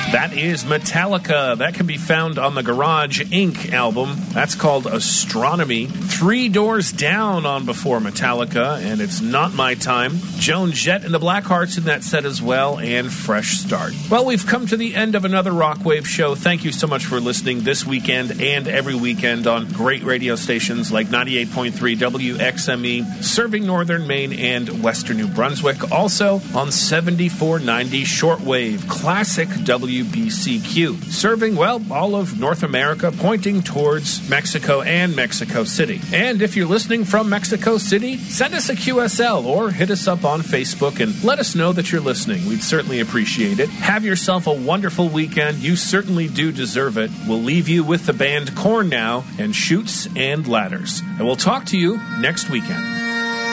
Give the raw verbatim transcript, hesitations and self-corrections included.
That is Metallica. That can be found on the Garage Incorporated album. That's called Astronomy. Three Doors Down on Before Metallica, and It's Not My Time. Joan Jett and the Blackhearts in that set as well, and Fresh Start. Well, we've come to the end of another Rockwave show. Thank you so much for listening this weekend and every weekend on great radio stations like ninety-eight point three W X M E, serving northern Maine and western New Brunswick. Also on seventy-four ninety shortwave, classic W B C Q, serving, well, all of North America, pointing towards Mexico and Mexico City. And if you're listening from Mexico City, send us a Q S L or hit us up on Facebook and let us know that you're listening. We'd certainly appreciate it. Have yourself a wonderful weekend. You certainly do deserve it. We'll leave you with the band Korn now and Chutes and Ladders. And we'll talk to you next weekend.